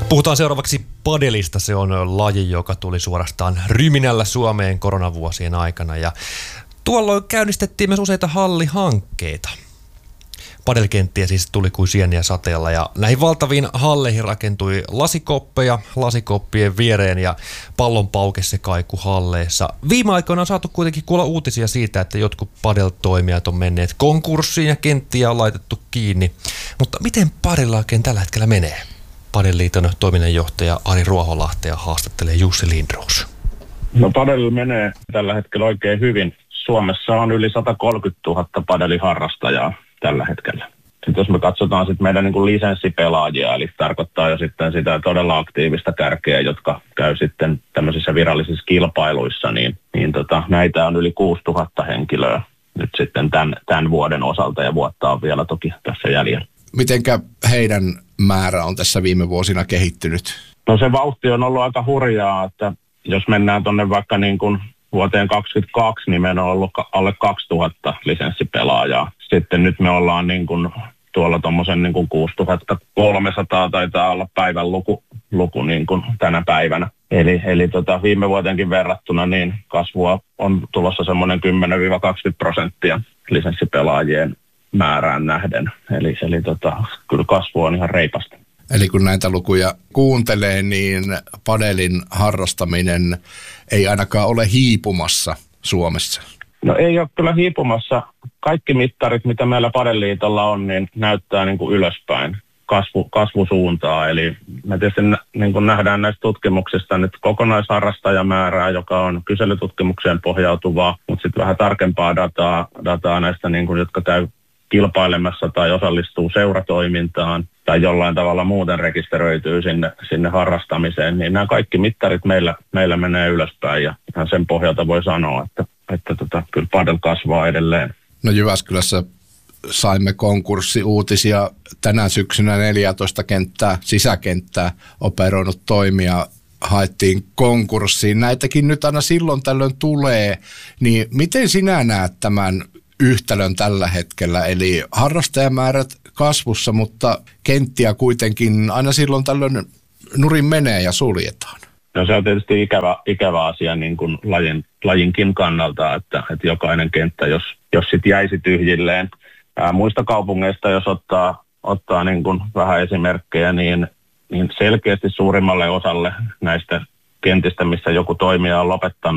Puhutaan seuraavaksi padelista. Se on laji, joka tuli suorastaan ryminällä Suomeen koronavuosien aikana. Ja tuolloin käynnistettiin myös useita hallihankkeita. Padelkenttiä siis tuli kuin sieniä sateella ja näihin valtaviin halleihin rakentui lasikoppeja lasikoppien viereen ja pallonpauke se kaiku halleissa. Viime aikoina on saatu kuitenkin kuulla uutisia siitä, että jotkut padel-toimijat on menneet konkurssiin ja kenttiä on laitettu kiinni. Mutta miten padella oikein tällä hetkellä menee? Padelliiton toiminnanjohtaja Ari Ruoholahtea haastattelee Jussi Lindroos. No padel menee tällä hetkellä oikein hyvin. Suomessa on yli 130 000 padeliharrastajaa tällä hetkellä. Sitten jos me katsotaan sitten meidän niin kuin lisenssipelaajia, eli tarkoittaa jo sitten sitä todella aktiivista kärkeä, jotka käy sitten tämmöisissä virallisissa kilpailuissa, niin näitä on yli 6 000 henkilöä nyt sitten tämän vuoden osalta ja vuotta on vielä toki tässä jäljellä. Mitenkä heidän määrä on tässä viime vuosina kehittynyt? No se vauhti on ollut aika hurjaa, että jos mennään tuonne vaikka niin kuin vuoteen 2022, niin meillä on ollut alle 2000 lisenssipelaajaa. Sitten nyt me ollaan niin kuin tuolla tuommoisen niin kuin 6300 taitaa olla päivän luku niin kuin tänä päivänä. Eli viime vuoteenkin verrattuna niin kasvua on tulossa semmoinen 10-20% lisenssipelaajien määrään nähden. Eli kyllä kasvu on ihan reipasta. Eli kun näitä lukuja kuuntelee, niin padelin harrastaminen ei ainakaan ole hiipumassa Suomessa. No ei ole kyllä hiipumassa. Kaikki mittarit, mitä meillä Padeliitolla on, niin näyttää niin kuin ylöspäin kasvusuuntaa. Eli me tietysti niin kuin nähdään näistä tutkimuksista nyt kokonaisharrastajamäärää, joka on kyselytutkimukseen pohjautuvaa, mutta sitten vähän tarkempaa dataa näistä, niin kuin, jotka käy kilpailemassa tai osallistuu seuratoimintaan tai jollain tavalla muuten rekisteröityy sinne harrastamiseen, niin nämä kaikki mittarit meillä menee ylöspäin ja ihan sen pohjalta voi sanoa, että kyllä padel kasvaa edelleen. No Jyväskylässä saimme konkurssiuutisia tänä syksynä 14 sisäkenttää operoinut toimija haettiin konkurssiin. Näitäkin nyt aina silloin tällöin tulee, niin miten sinä näet tämän yhtälön tällä hetkellä, eli harrastajamäärät kasvussa, mutta kenttiä kuitenkin aina silloin tällöin nurin menee ja suljetaan? No se on tietysti ikävä asia niin kuin lajinkin kannalta, että jokainen kenttä, jos sit jäisi tyhjilleen. Muista kaupungeista, jos ottaa niin kuin vähän esimerkkejä, niin selkeästi suurimmalle osalle näistä kentistä, missä joku toimija on lopettanut,